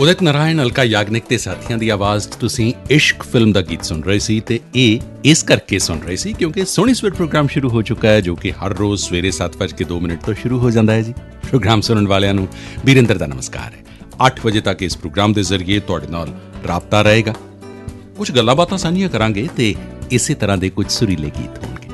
ਉਦਿਤ ਨਾਰਾਇਣ, ਅਲਕਾ ਯਾਗਨਿਕ ਤੇ ਸਾਥੀਆਂ ਦੀ ਆਵਾਜ਼ 'ਚ ਤੁਸੀਂ ਇਸ਼ਕ ਫਿਲਮ ਦਾ ਗੀਤ ਸੁਣ ਰਹੇ ਸੀ ਤੇ ਇਹ ਇਸ ਕਰਕੇ ਸੁਣ ਰਹੇ ਸੀ ਕਿਉਂਕਿ ਸੋਹਣੀ ਸਵੇਰ ਪ੍ਰੋਗਰਾਮ ਸ਼ੁਰੂ ਹੋ ਚੁੱਕਾ ਹੈ ਜੋ ਕਿ ਹਰ ਰੋਜ਼ ਸਵੇਰੇ 7:02 ਤੋਂ ਸ਼ੁਰੂ ਹੋ ਜਾਂਦਾ ਹੈ ਜੀ। ਪ੍ਰੋਗਰਾਮ ਸੁਣਨ ਵਾਲਿਆਂ ਨੂੰ ਬੀਰਿੰਦਰ ਦਾ ਨਮਸਕਾਰ ਹੈ। 8 ਵਜੇ ਤੱਕ ਇਸ ਪ੍ਰੋਗਰਾਮ ਦੇ ਜ਼ਰੀਏ ਤੁਹਾਡੇ ਨਾਲ ਰਾਬਤਾ ਰਹੇਗਾ, ਕੁਝ ਗੱਲਾਂ ਬਾਤਾਂ ਸਾਂਝੀਆਂ ਕਰਾਂਗੇ ਤੇ ਇਸੇ ਤਰ੍ਹਾਂ ਦੇ ਕੁਝ ਸੁਰੀਲੇ ਗੀਤ ਹੋਣਗੇ।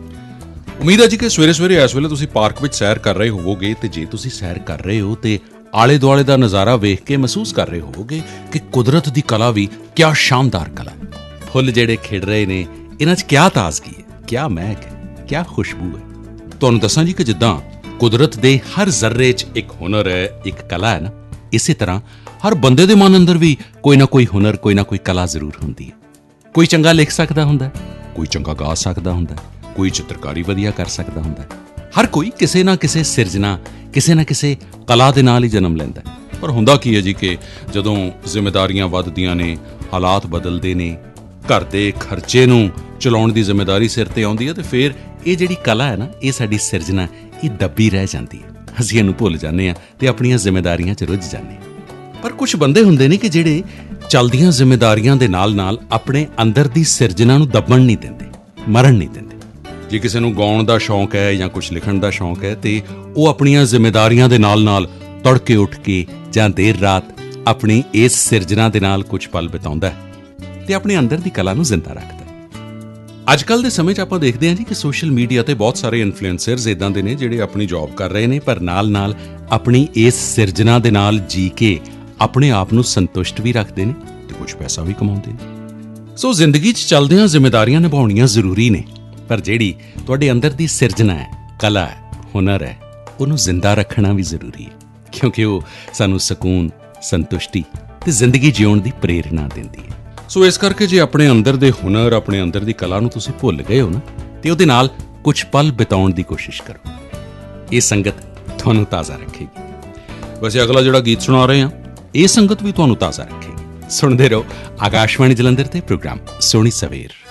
ਉਮੀਦ ਹੈ ਜੀ ਕਿ ਸਵੇਰੇ ਸਵੇਰੇ ਇਸ ਵੇਲੇ ਤੁਸੀਂ ਪਾਰਕ ਵਿੱਚ ਸੈਰ ਕਰ ਰਹੇ ਹੋਵੋਗੇ ਤੇ ਜੇ ਤੁਸੀਂ ਸੈਰ ਕਰ ਰਹੇ ਹੋ ਤੇ ਆਲੇ ਦੁਆਲੇ ਦਾ ਨਜ਼ਾਰਾ ਵੇਖ ਕੇ ਮਹਿਸੂਸ ਕਰ ਰਹੇ ਹੋਵੋਗੇ ਕਿ ਕੁਦਰਤ ਦੀ ਕਲਾ ਵੀ ਕਿਆ ਸ਼ਾਨਦਾਰ ਕਲਾ ਹੈ। ਫੁੱਲ ਜਿਹੜੇ ਖਿੜ ਰਹੇ ਨੇ, ਇਹਨਾਂ 'ਚ ਕਿਆ ਤਾਜ਼ਗੀ ਹੈ, ਕਿਆ ਮਹਿਕ ਹੈ, ਕਿਆ ਖੁਸ਼ਬੂ ਹੈ। ਤੁਹਾਨੂੰ ਦੱਸਾਂ ਜੀ ਕਿ ਜਿੱਦਾਂ ਕੁਦਰਤ ਦੇ ਹਰ ਜ਼ਰਰੇ 'ਚ ਇੱਕ ਹੁਨਰ ਹੈ, ਇੱਕ ਕਲਾ ਹੈ ਨਾ, ਇਸੇ ਤਰ੍ਹਾਂ ਹਰ ਬੰਦੇ ਦੇ ਮਨ ਅੰਦਰ ਵੀ ਕੋਈ ਨਾ ਕੋਈ ਹੁਨਰ, ਕੋਈ ਨਾ ਕੋਈ ਕਲਾ ਜ਼ਰੂਰ ਹੁੰਦੀ ਹੈ। ਕੋਈ ਚੰਗਾ ਲਿਖ ਸਕਦਾ ਹੁੰਦਾ, ਕੋਈ ਚੰਗਾ ਗਾ ਸਕਦਾ ਹੁੰਦਾ, ਕੋਈ ਚਿੱਤਰਕਾਰੀ ਵਧੀਆ ਕਰ ਸਕਦਾ ਹੁੰਦਾ। ਹਰ ਕੋਈ ਕਿਸੇ ਨਾ ਕਿਸੇ ਸਿਰਜਣਾ, ਕਿਸੇ ਨਾ ਕਿਸੇ ਕਲਾ ਦੇ ਨਾਲ ਹੀ ਜਨਮ ਲੈਂਦਾ। ਪਰ ਹੁੰਦਾ ਕੀ ਹੈ ਜੀ ਕਿ ਜਦੋਂ ਜ਼ਿੰਮੇਦਾਰੀਆਂ ਵੱਧਦੀਆਂ ਨੇ, ਹਾਲਾਤ ਬਦਲਦੇ ਨੇ, ਘਰ ਦੇ ਖਰਚੇ ਨੂੰ ਚਲਾਉਣ ਦੀ ਜ਼ਿੰਮੇਦਾਰੀ ਸਿਰ 'ਤੇ ਆਉਂਦੀ ਹੈ ਤੇ ਫਿਰ ਇਹ ਜਿਹੜੀ ਕਲਾ ਹੈ ਨਾ, ਇਹ ਸਾਡੀ ਸਿਰਜਣਾ, ਇਹ ਦੱਬੀ ਰਹਿ ਜਾਂਦੀ ਹੈ। ਅਸੀਂ ਇਹਨੂੰ ਭੁੱਲ ਜਾਂਦੇ ਹਾਂ ਤੇ ਆਪਣੀਆਂ ਜ਼ਿੰਮੇਦਾਰੀਆਂ 'ਚ ਰੁੱਝ ਜਾਂਦੇ ਹਾਂ। ਪਰ ਕੁਝ ਬੰਦੇ ਹੁੰਦੇ ਨੇ ਕਿ ਜਿਹੜੇ ਚੱਲਦੀਆਂ ਜ਼ਿੰਮੇਦਾਰੀਆਂ ਦੇ ਨਾਲ-ਨਾਲ ਆਪਣੇ ਅੰਦਰ ਦੀ ਸਿਰਜਣਾ ਨੂੰ ਦੱਬਣ ਨਹੀਂ ਦਿੰਦੇ, ਮਰਨ ਨਹੀਂ ਦਿੰਦੇ। ਜੇ ਕਿਸੇ ਨੂੰ ਗਾਉਣ ਦਾ ਸ਼ੌਂਕ ਹੈ ਜਾਂ ਕੁਝ ਲਿਖਣ ਦਾ ਸ਼ੌਂਕ ਹੈ ਤੇ ਉਹ ਆਪਣੀਆਂ ਜ਼ਿੰਮੇਦਾਰੀਆਂ ਦੇ ਨਾਲ-ਨਾਲ ਤੜਕੇ ਉੱਠ ਕੇ ਜਾਂ ਦੇਰ ਰਾਤ ਆਪਣੀ ਇਸ ਸਿਰਜਣਾ ਦੇ ਨਾਲ ਕੁਝ ਪਲ ਬਿਤਾਉਂਦਾ ਹੈ ਤੇ ਆਪਣੇ ਅੰਦਰ ਦੀ ਕਲਾ ਨੂੰ ਜ਼ਿੰਦਾ ਰੱਖਦਾ ਹੈ। ਅੱਜ ਕੱਲ੍ਹ ਦੇ ਸਮੇਂ 'ਚ ਆਪਾਂ ਦੇਖਦੇ ਹਾਂ ਜੀ ਕਿ ਸੋਸ਼ਲ ਮੀਡੀਆ 'ਤੇ ਬਹੁਤ ਸਾਰੇ ਇਨਫਲੂਐਂਸਰਸ ਇੱਦਾਂ ਦੇ ਨੇ ਜਿਹੜੇ ਆਪਣੀ ਜੌਬ ਕਰ ਰਹੇ ਨੇ ਪਰ ਨਾਲ-ਨਾਲ ਆਪਣੀ ਇਸ ਸਿਰਜਣਾ ਦੇ ਨਾਲ ਜੀ ਕੇ ਆਪਣੇ ਆਪ ਨੂੰ ਸੰਤੁਸ਼ਟ ਵੀ ਰੱਖਦੇ ਨੇ ਤੇ ਕੁਝ ਪੈਸਾ ਵੀ ਕਮਾਉਂਦੇ ਨੇ। ਸੋ ਜ਼ਿੰਦਗੀ 'ਚ ਚੱਲਦਿਆਂ ਜ਼ਿੰਮੇਦਾਰੀਆਂ ਨਿਭਾਉਣੀਆਂ ਜ਼ਰੂਰੀ ਨੇ, ਪਰ ਜਿਹੜੀ ਤੁਹਾਡੇ ਅੰਦਰ ਦੀ ਸਿਰਜਣਾ ਹੈ, ਕਲਾ ਹੈ, ਹੁਨਰ ਹੈ, ਉਹਨੂੰ ਜ਼ਿੰਦਾ ਰੱਖਣਾ ਵੀ ਜ਼ਰੂਰੀ ਹੈ ਕਿਉਂਕਿ ਉਹ ਸਾਨੂੰ ਸਕੂਨ, ਸੰਤੁਸ਼ਟੀ ਤੇ ਜ਼ਿੰਦਗੀ ਜਿਉਣ ਦੀ ਪ੍ਰੇਰਨਾ ਦਿੰਦੀ ਹੈ। ਸੋ ਇਸ ਕਰਕੇ ਜੇ ਆਪਣੇ ਅੰਦਰ ਦੇ ਹੁਨਰ, ਆਪਣੇ ਅੰਦਰ ਦੀ ਕਲਾ ਨੂੰ ਤੁਸੀਂ ਭੁੱਲ ਗਏ ਹੋ ਨਾ, ਤੇ ਉਹਦੇ ਨਾਲ ਕੁਝ ਪਲ ਬਿਤਾਉਣ ਦੀ ਕੋਸ਼ਿਸ਼ ਕਰੋ। ਇਹ ਸੰਗਤ ਤੁਹਾਨੂੰ ਤਾਜ਼ਾ ਰੱਖੇਗੀ। ਵੈਸੇ ਅਗਲਾ ਜਿਹੜਾ ਗੀਤ ਸੁਣਾ ਰਹੇ ਹਾਂ, ਇਹ ਸੰਗਤ ਵੀ ਤੁਹਾਨੂੰ ਤਾਜ਼ਾ ਰੱਖੇਗੀ। ਸੁਣਦੇ ਰਹੋ ਆਕਾਸ਼ਵਾਣੀ ਜਲੰਧਰ ਤੇ ਪ੍ਰੋਗਰਾਮ ਸੋਹਣੀ ਸਵੇਰ।